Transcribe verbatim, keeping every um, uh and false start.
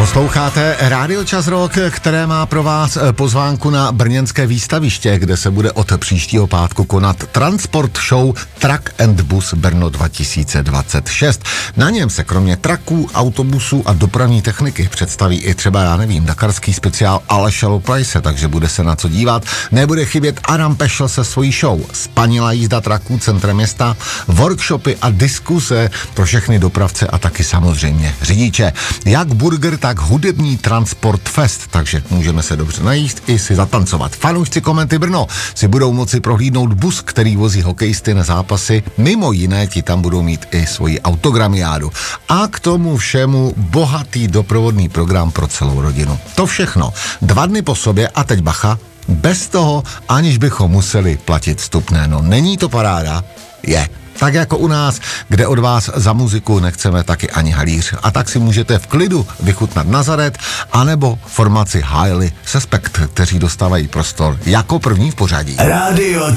Posloucháte Rádio Čas Rock, které má pro vás pozvánku na brněnské výstaviště, kde se bude od příštího pátku konat Transport Show Truck and Bus Brno dva tisíce dvacet šest. Na něm se kromě traků, autobusů a dopravní techniky představí i třeba, já nevím, dakarský speciál Aleše Loprajse, takže bude se na co dívat. Nebude chybět Adam Pešl se svojí show, spanilá jízda traků centrem města, workshopy a diskuse pro všechny dopravce a taky samozřejmě řidiče. Jak burger, tak hudební Transport Fest, takže můžeme se dobře najíst i si zatancovat. Fanoušci Komenty Brno si budou moci prohlídnout bus, který vozí hokejisty na zápasy, mimo jiné ti tam budou mít i svoji autogramiádu. A k tomu všemu bohatý doprovodný program pro celou rodinu. To všechno. Dva dny po sobě a teď bacha, bez toho, aniž bychom museli platit vstupné. No, není to paráda? Je. Tak jako u nás, kde od vás za muziku nechceme taky ani halíř. A tak si můžete v klidu vychutnat Nazaret, anebo formaci Highly Suspect, kteří dostávají prostor jako první v pořadí. Rádio